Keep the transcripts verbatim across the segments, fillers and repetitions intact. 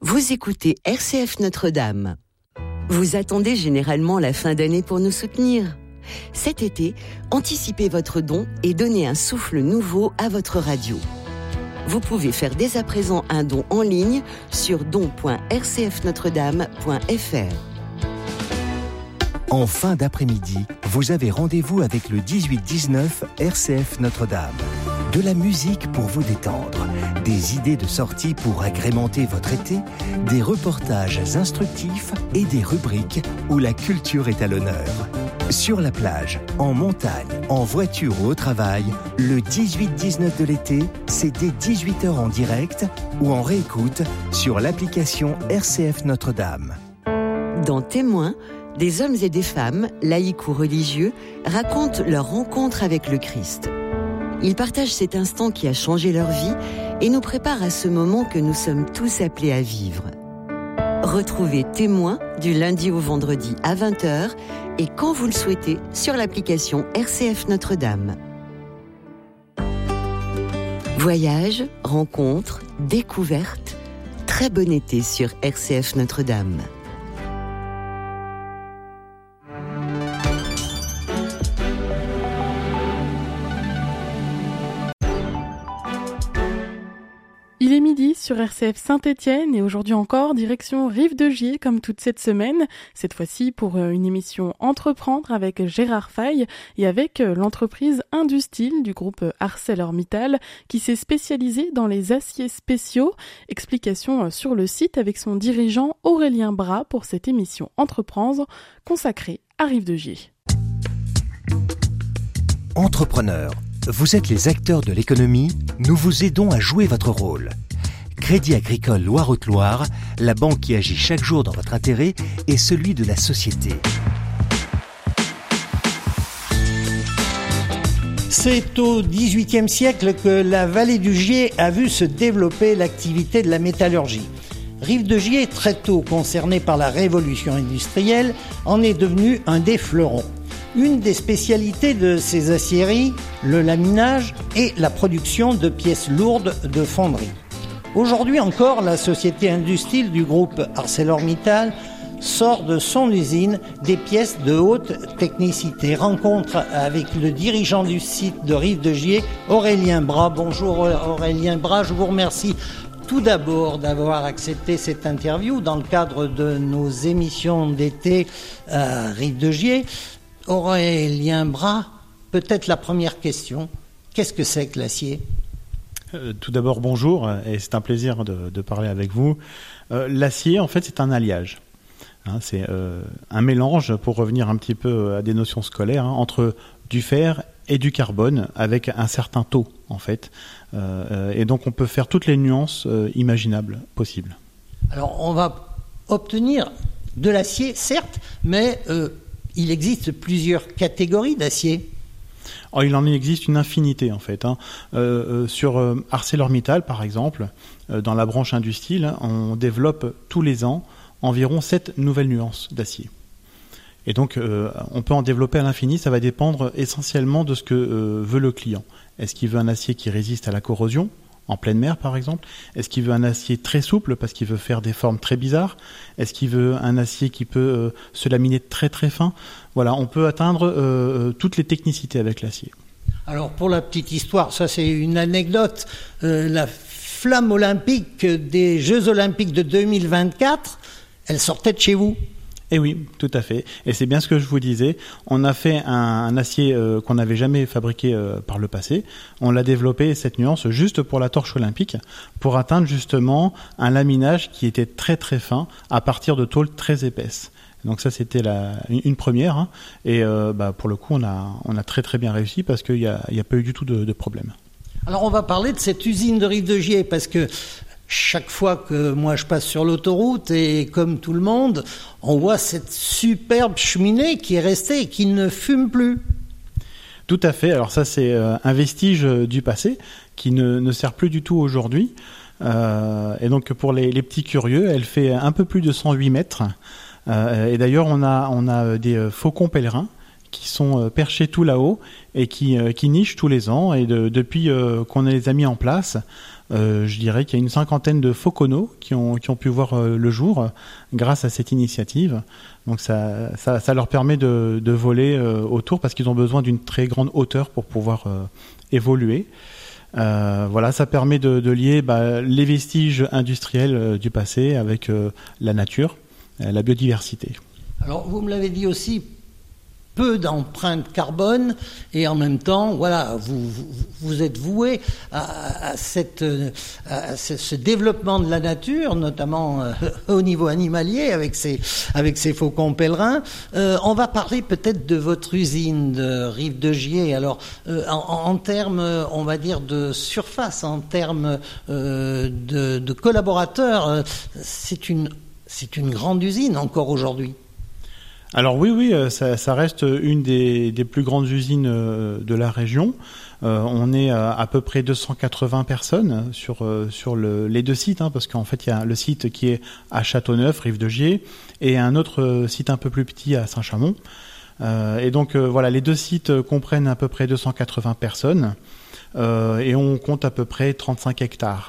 Vous écoutez R C F Notre-Dame. Vous attendez généralement la fin d'année pour nous soutenir. Cet été, anticipez votre don et donnez un souffle nouveau à votre radio. Vous pouvez faire dès à présent un don en ligne sur don point r c f notre dame point f r. En fin d'après-midi, vous avez rendez-vous avec le dix-huit dix-neuf R C F Notre-Dame. De la musique pour vous détendre, des idées de sortie pour agrémenter votre été, des reportages instructifs et des rubriques où la culture est à l'honneur. Sur la plage, en montagne, en voiture ou au travail, le dix-huit dix-neuf de l'été, c'est dès dix-huit heures en direct ou en réécoute sur l'application R C F Notre-Dame. Dans Témoins, des hommes et des femmes, laïcs ou religieux, racontent leur rencontre avec le Christ. Ils partagent cet instant qui a changé leur vie et nous préparent à ce moment que nous sommes tous appelés à vivre. Retrouvez Témoins du lundi au vendredi à vingt heures et quand vous le souhaitez sur l'application R C F Notre-Dame. Voyages, rencontres, découvertes, très bon été sur R C F Notre-Dame. Il est midi sur R C F Saint-Étienne et aujourd'hui encore, direction Rive-de-Gier comme toute cette semaine. Cette fois-ci pour une émission Entreprendre avec Gérard Faye et avec l'entreprise Industile du groupe ArcelorMittal qui s'est spécialisée dans les aciers spéciaux. Explication sur le site avec son dirigeant Aurélien Bras pour cette émission Entreprendre consacrée à Rive-de-Gier. Entrepreneurs, vous êtes les acteurs de l'économie, nous vous aidons à jouer votre rôle. Crédit Agricole Loire-Haute-Loire, la banque qui agit chaque jour dans votre intérêt et celui de la société. C'est au dix-huitième siècle que la vallée du Gier a vu se développer l'activité de la métallurgie. Rive-de-Gier, très tôt concernée par la révolution industrielle, en est devenue un des fleurons. Une des spécialités de ces aciéries, le laminage et la production de pièces lourdes de fonderie. Aujourd'hui encore, la société Industile du groupe ArcelorMittal sort de son usine des pièces de haute technicité. Rencontre avec le dirigeant du site de Rive-de-Gier, Aurélien Bras. Bonjour Aurélien Bras, je vous remercie tout d'abord d'avoir accepté cette interview dans le cadre de nos émissions d'été à Rive-de-Gier. Aurélien Bras, peut-être la première question, qu'est-ce que c'est que l'acier ? euh, Tout d'abord, bonjour, et c'est un plaisir de, de parler avec vous. Euh, l'acier, en fait, c'est un alliage. Hein, c'est euh, un mélange, pour revenir un petit peu à des notions scolaires, hein, entre du fer et du carbone, avec un certain taux, en fait. Euh, et donc, on peut faire toutes les nuances euh, imaginables possibles. Alors, on va obtenir de l'acier, certes, mais... Euh, il existe plusieurs catégories d'acier. Oh, il en existe une infinité en fait. Hein. Euh, euh, sur euh, ArcelorMittal par exemple, euh, dans la branche Industile, on développe tous les ans environ sept nouvelles nuances d'acier. Et donc euh, on peut en développer à l'infini, ça va dépendre essentiellement de ce que euh, veut le client. Est-ce qu'il veut un acier qui résiste à la corrosion ? En pleine mer, par exemple? Est-ce qu'il veut un acier très souple parce qu'il veut faire des formes très bizarres? Est-ce qu'il veut un acier qui peut euh, se laminer très très fin? Voilà, on peut atteindre euh, toutes les technicités avec l'acier. Alors, pour la petite histoire, ça c'est une anecdote. Euh, la flamme olympique des Jeux Olympiques de deux mille vingt-quatre, elle sortait de chez vous? Eh oui, tout à fait. Et c'est bien ce que je vous disais. On a fait un, un acier euh, qu'on n'avait jamais fabriqué euh, par le passé. On l'a développé, cette nuance, juste pour la torche olympique, pour atteindre justement un laminage qui était très très fin à partir de tôles très épaisses. Donc ça, c'était la, une première. Hein. Et euh, bah, pour le coup, on a, on a très très bien réussi parce qu'il n'y a, il y a pas eu du tout de, de problème. Alors on va parler de cette usine de Rive-de-Gier parce que chaque fois que moi je passe sur l'autoroute et comme tout le monde, on voit cette superbe cheminée qui est restée et qui ne fume plus. Tout à fait. Alors ça, c'est un vestige du passé qui ne, ne sert plus du tout aujourd'hui. Euh, et donc pour les, les petits curieux, elle fait un peu plus de cent huit mètres. Euh, et d'ailleurs, on a, on a des faucons pèlerins qui sont perchés tout là-haut et qui, qui nichent tous les ans. Et de, depuis euh, qu'on les a mis en place, Euh, je dirais qu'il y a une cinquantaine de Focono qui ont, qui ont pu voir euh, le jour euh, grâce à cette initiative. Donc ça, ça, ça leur permet de, de voler euh, autour parce qu'ils ont besoin d'une très grande hauteur pour pouvoir euh, évoluer. Euh, voilà, ça permet de, de lier bah, les vestiges industriels euh, du passé avec euh, la nature, euh, la biodiversité. Alors vous me l'avez dit aussi, peu d'empreintes carbone et en même temps, voilà, vous, vous, vous êtes voué à, à, cette, à ce, ce développement de la nature, notamment euh, au niveau animalier avec ces, avec ces faucons pèlerins. Euh, on va parler peut-être de votre usine de Rive de Gier. Alors, euh, en, en termes, on va dire, de surface, en termes euh, de, de collaborateurs, euh, c'est une, c'est une grande usine encore aujourd'hui. Alors oui, oui, ça, ça reste une des, des plus grandes usines de la région. Euh, on est à, à peu près deux cent quatre-vingts personnes sur, sur le, les deux sites, hein, parce qu'en fait, il y a le site qui est à Châteauneuf, Rive de Gier, et un autre site un peu plus petit à Saint-Chamond. Euh, et donc, euh, voilà, les deux sites comprennent à peu près deux cent quatre-vingts personnes, euh, et on compte à peu près trente-cinq hectares.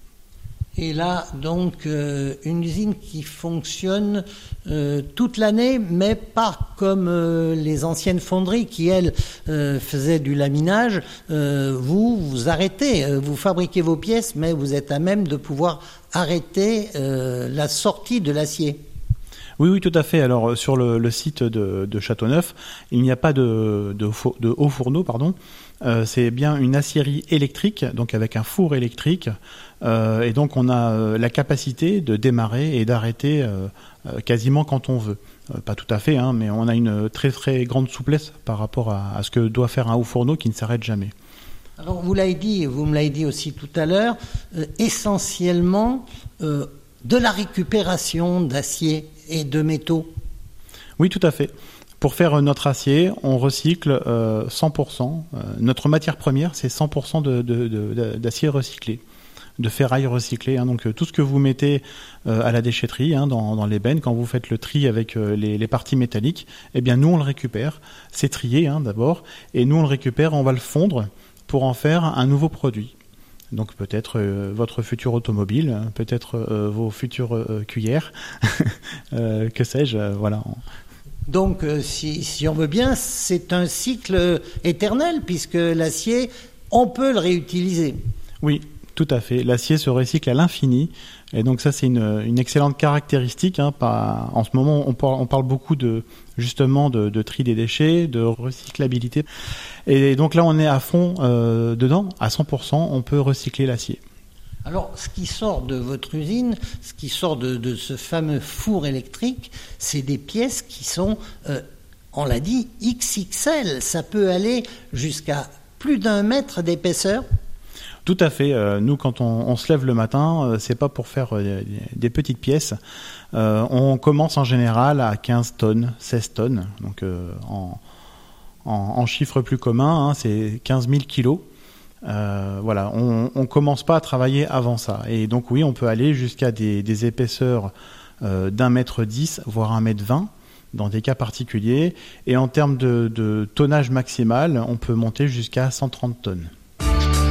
Et là, donc, euh, une usine qui fonctionne euh, toute l'année, mais pas comme euh, les anciennes fonderies qui, elles, euh, faisaient du laminage. Euh, vous, vous arrêtez, euh, vous fabriquez vos pièces, mais vous êtes à même de pouvoir arrêter euh, la sortie de l'acier. Oui, oui, tout à fait. Alors, sur le, le site de, de Châteauneuf, il n'y a pas de, de, de haut fourneau, pardon. Euh, c'est bien une aciérie électrique, donc avec un four électrique. Euh, et donc, on a euh, la capacité de démarrer et d'arrêter euh, euh, quasiment quand on veut. Euh, pas tout à fait, hein, mais on a une très, très grande souplesse par rapport à, à ce que doit faire un haut fourneau qui ne s'arrête jamais. Alors, vous l'avez dit, vous me l'avez dit aussi tout à l'heure, euh, essentiellement euh, de la récupération d'acier et de métaux. Oui, tout à fait. Pour faire notre acier, on recycle euh, cent pour cent. Euh, notre matière première, c'est cent pour cent de, de, de, d'acier recyclé, de ferraille recyclée. Hein. Donc euh, tout ce que vous mettez euh, à la déchetterie, hein, dans, dans les bennes, quand vous faites le tri avec euh, les, les parties métalliques, eh bien nous on le récupère. C'est trié hein, d'abord, et nous on le récupère, on va le fondre pour en faire un nouveau produit. Donc peut-être euh, votre futur automobile, peut-être euh, vos futures euh, cuillères, euh, que sais-je, euh, voilà. Donc euh, si, si on veut bien, c'est un cycle éternel, puisque l'acier, on peut le réutiliser. Oui, tout à fait. L'acier se recycle à l'infini. Et donc ça, c'est une, une excellente caractéristique. Hein, pas, en ce moment, on parle, on parle beaucoup de, justement de, de tri des déchets, de recyclabilité. Et donc là, on est à fond euh, dedans, à cent pour cent, on peut recycler l'acier. Alors, ce qui sort de votre usine, ce qui sort de, de ce fameux four électrique, c'est des pièces qui sont, euh, on l'a dit, X X L. Ça peut aller jusqu'à plus d'un mètre d'épaisseur. Tout à fait. Euh, nous, quand on, on se lève le matin, euh, c'est pas pour faire euh, des petites pièces. Euh, on commence en général à quinze tonnes, seize tonnes. Donc, euh, en, en, en chiffre plus commun, hein, c'est quinze mille kilos. Euh, voilà, on ne commence pas à travailler avant ça. Et donc oui, on peut aller jusqu'à des, des épaisseurs euh, d'un mètre dix, voire un mètre vingt, dans des cas particuliers. Et en termes de, de tonnage maximal, on peut monter jusqu'à cent trente tonnes. R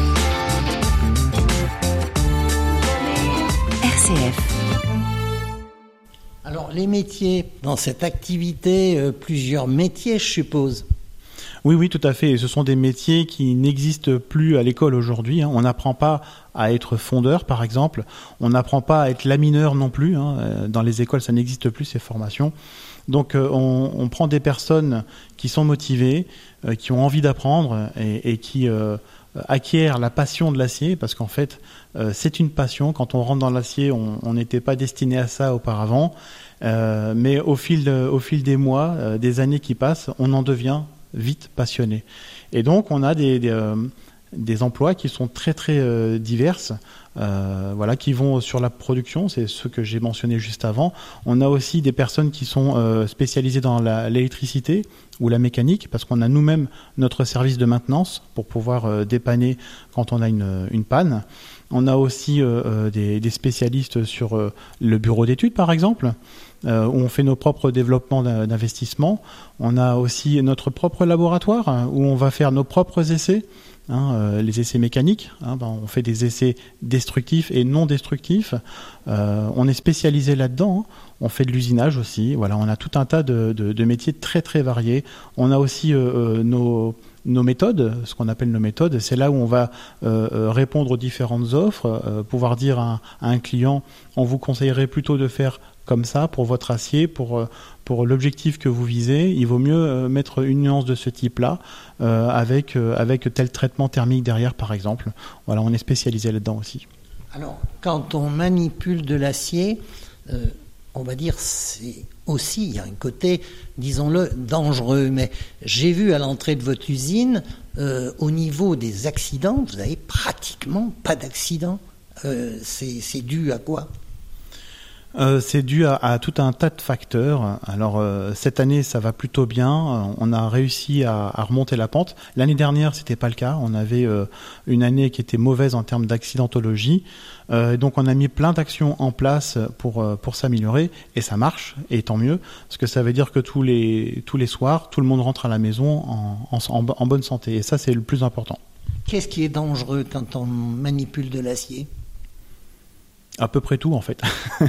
C F. Alors les métiers, dans cette activité, euh, plusieurs métiers, je suppose. Oui, oui, tout à fait. Et ce sont des métiers qui n'existent plus à l'école aujourd'hui. Hein. On n'apprend pas à être fondeur, par exemple. On n'apprend pas à être lamineur non plus. Hein. Dans les écoles, ça n'existe plus, ces formations. Donc, euh, on, on prend des personnes qui sont motivées, euh, qui ont envie d'apprendre et, et qui euh, acquièrent la passion de l'acier, parce qu'en fait, euh, c'est une passion. Quand on rentre dans l'acier, on n'était pas destiné à ça auparavant. Euh, mais au fil, de, au fil des mois, euh, des années qui passent, on en devient vite passionné. Et donc, on a des, des, euh, des emplois qui sont très, très euh, diverses, euh, voilà, qui vont sur la production, c'est ce que j'ai mentionné juste avant. On a aussi des personnes qui sont euh, spécialisées dans la, l'électricité ou la mécanique, parce qu'on a nous-mêmes notre service de maintenance pour pouvoir euh, dépanner quand on a une, une panne. On a aussi euh, des, des spécialistes sur euh, le bureau d'études, par exemple, euh, où on fait nos propres développements d'investissement. On a aussi notre propre laboratoire, hein, où on va faire nos propres essais Hein, euh, les essais mécaniques, hein, ben, on fait des essais destructifs et non destructifs. Euh, on est spécialisé là-dedans. Hein. On fait de l'usinage aussi. Voilà, on a tout un tas de, de, de métiers très très variés. On a aussi euh, nos, nos méthodes, ce qu'on appelle nos méthodes. C'est là où on va euh, répondre aux différentes offres, euh, pouvoir dire à, à un client, on vous conseillerait plutôt de faire comme ça pour votre acier, pour pour l'objectif que vous visez, il vaut mieux mettre une nuance de ce type-là euh, avec euh, avec tel traitement thermique derrière, par exemple. Voilà, on est spécialisé là-dedans aussi. Alors, quand on manipule de l'acier, euh, on va dire c'est aussi, il y a un côté, disons-le, dangereux. Mais j'ai vu à l'entrée de votre usine, euh, au niveau des accidents, vous n'avez pratiquement pas d'accidents. Euh, c'est, c'est dû à quoi ? Euh, c'est dû à, à tout un tas de facteurs. Alors euh, cette année ça va plutôt bien, on a réussi à, à remonter la pente. L'année dernière c'était pas le cas, on avait euh, une année qui était mauvaise en termes d'accidentologie. Euh, donc on a mis plein d'actions en place pour euh, pour s'améliorer et ça marche et tant mieux parce que ça veut dire que tous les tous les soirs tout le monde rentre à la maison en, en, en, en bonne santé et ça c'est le plus important. Qu'est-ce qui est dangereux quand on manipule de l'acier ? À peu près tout en fait.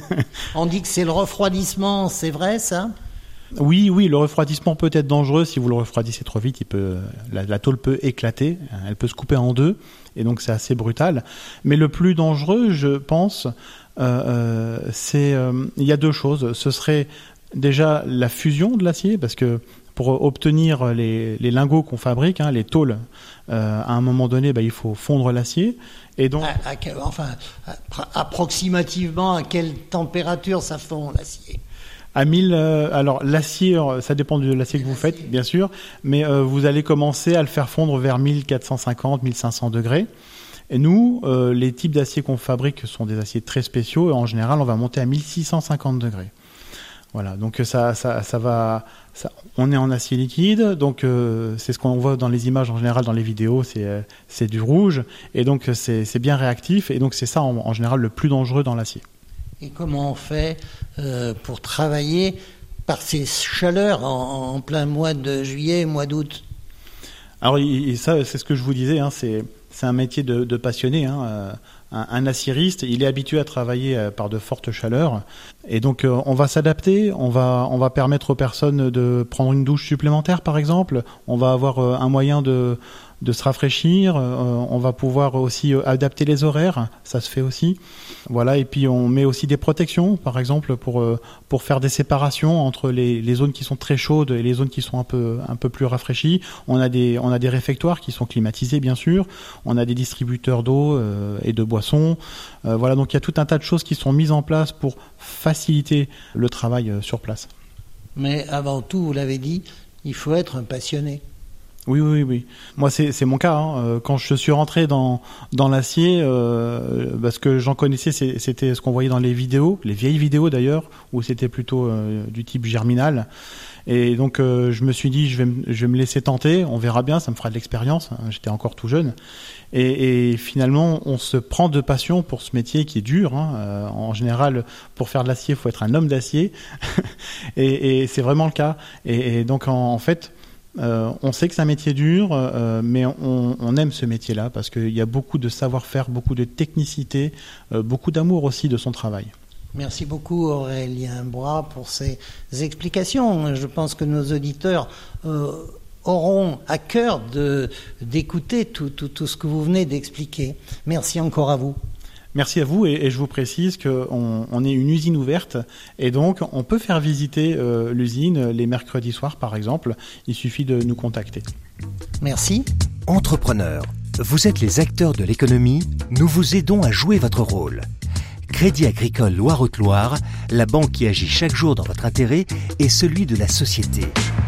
On dit que c'est le refroidissement, c'est vrai ça ? Oui, oui, le refroidissement peut être dangereux. Si vous le refroidissez trop vite, il peut, la, la tôle peut éclater, elle peut se couper en deux, et donc c'est assez brutal. Mais le plus dangereux, je pense, euh, euh, c'est, euh, il y a deux choses. Ce serait déjà la fusion de l'acier, parce que pour obtenir les, les lingots qu'on fabrique, hein, les tôles, euh, à un moment donné, bah, il faut fondre l'acier. Et donc, à, à quel, enfin, à, approximativement, à quelle température ça fond l'acier ? À mille, euh, alors l'acier, ça dépend de l'acier que vous faites, bien sûr, mais euh, vous allez commencer à le faire fondre vers mille quatre cent cinquante, mille cinq cents degrés. Et nous, euh, les types d'acier qu'on fabrique sont des aciers très spéciaux, et en général, on va monter à mille six cent cinquante degrés. Voilà, donc ça, ça, ça va. Ça, on est en acier liquide, donc euh, c'est ce qu'on voit dans les images en général, dans les vidéos, c'est euh, c'est du rouge, et donc c'est c'est bien réactif, et donc c'est ça en, en général le plus dangereux dans l'acier. Et comment on fait euh, pour travailler par ces chaleurs en, en plein mois de juillet, mois d'août ? Alors et ça, c'est ce que je vous disais, hein, c'est c'est un métier de, de passionné. Hein, euh, un, un acieriste, il est habitué à travailler euh, par de fortes chaleurs, et donc euh, on va s'adapter. On va on va permettre aux personnes de prendre une douche supplémentaire, par exemple. On va avoir euh, un moyen de de se rafraîchir, euh, on va pouvoir aussi euh, adapter les horaires, ça se fait aussi. Voilà, et puis on met aussi des protections, par exemple, pour euh, pour faire des séparations entre les, les zones qui sont très chaudes et les zones qui sont un peu un peu plus rafraîchies. On a des on a des réfectoires qui sont climatisés, bien sûr. On a des distributeurs d'eau euh, et de boissons. Euh, voilà, donc il y a tout un tas de choses qui sont mises en place pour faciliter le travail euh, sur place. Mais avant tout, vous l'avez dit, il faut être un passionné. Oui, oui, oui. Moi, c'est, c'est mon cas. Hein. Quand je suis rentré dans dans l'acier, euh, parce que j'en connaissais, c'est, c'était ce qu'on voyait dans les vidéos, les vieilles vidéos d'ailleurs, où c'était plutôt euh, du type germinal. Et donc, euh, je me suis dit, je vais, me, je vais me laisser tenter. On verra bien, ça me fera de l'expérience. J'étais encore tout jeune. Et, et finalement, on se prend de passion pour ce métier qui est dur. Hein. Euh, en général, pour faire de l'acier, il faut être un homme d'acier. et, et c'est vraiment le cas. Et, et donc, en, en fait. Euh, on sait que c'est un métier dur, euh, mais on, on aime ce métier-là parce qu'il y a beaucoup de savoir-faire, beaucoup de technicité, euh, beaucoup d'amour aussi de son travail. Merci beaucoup Aurélien Bois pour ces explications. Je pense que nos auditeurs euh, auront à cœur de, d'écouter tout, tout, tout ce que vous venez d'expliquer. Merci encore à vous. Merci à vous et, et je vous précise qu'on on est une usine ouverte et donc on peut faire visiter euh, l'usine les mercredis soirs par exemple. Il suffit de nous contacter. Merci. Entrepreneurs, vous êtes les acteurs de l'économie, nous vous aidons à jouer votre rôle. Crédit Agricole Loire-Haute-Loire, la banque qui agit chaque jour dans votre intérêt et celui de la société.